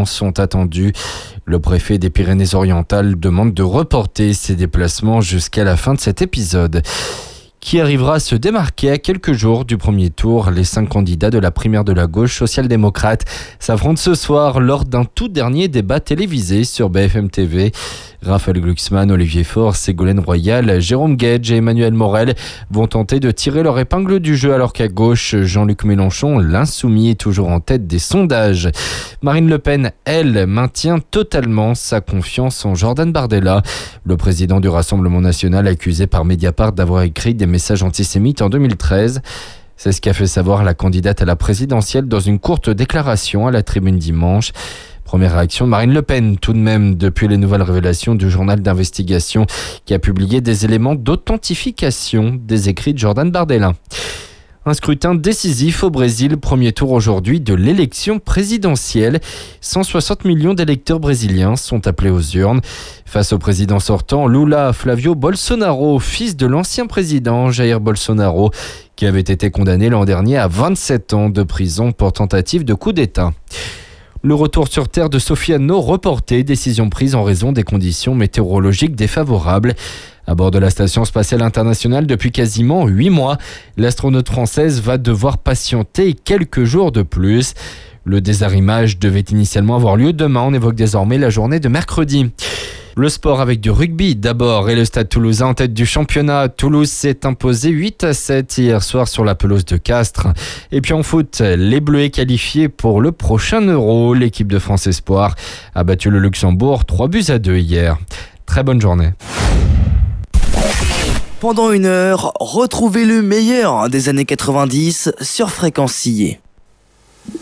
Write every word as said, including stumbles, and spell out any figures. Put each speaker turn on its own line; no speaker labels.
déplacements sont attendus. Le préfet des Pyrénées-Orientales demande de reporter ses déplacements jusqu'à la fin de cet épisode. Qui arrivera à se démarquer à quelques jours du premier tour? Les cinq candidats de la primaire de la gauche social-démocrate s'affrontent ce soir lors d'un tout dernier débat télévisé sur B F M T V. Raphaël Glucksmann, Olivier Faure, Ségolène Royal, Jérôme Guedj et Emmanuel Morel vont tenter de tirer leur épingle du jeu, alors qu'à gauche, Jean-Luc Mélenchon, l'insoumis, est toujours en tête des sondages. Marine Le Pen, elle, maintient totalement sa confiance en Jordan Bardella, le président du Rassemblement national accusé par Mediapart d'avoir écrit des messages antisémites en deux mille treize. C'est ce qu'a fait savoir la candidate à la présidentielle dans une courte déclaration à la Tribune dimanche. Première réaction de Marine Le Pen, tout de même, depuis les nouvelles révélations du journal d'investigation qui a publié des éléments d'authentification des écrits de Jordan Bardella. Un scrutin décisif au Brésil, premier tour aujourd'hui de l'élection présidentielle. cent soixante millions d'électeurs brésiliens sont appelés aux urnes. Face au président sortant, Lula Flavio Bolsonaro, fils de l'ancien président Jair Bolsonaro, qui avait été condamné l'an dernier à vingt-sept ans de prison pour tentative de coup d'État. Le retour sur Terre de Sofiane reporté, décision prise en raison des conditions météorologiques défavorables. À bord de la Station spatiale internationale depuis quasiment huit mois, l'astronaute française va devoir patienter quelques jours de plus. Le désarrimage devait initialement avoir lieu demain, on évoque désormais la journée de mercredi. Le sport avec du rugby d'abord et le Stade Toulousain en tête du championnat. Toulouse s'est imposé huit à sept hier soir sur la pelouse de Castres. Et puis en foot, les Bleus qualifiés pour le prochain Euro. L'équipe de France Espoir a battu le Luxembourg trois buts à deux hier. Très bonne journée.
Pendant une heure, retrouvez le meilleur des années quatre-vingt-dix sur Fréquence Sillé.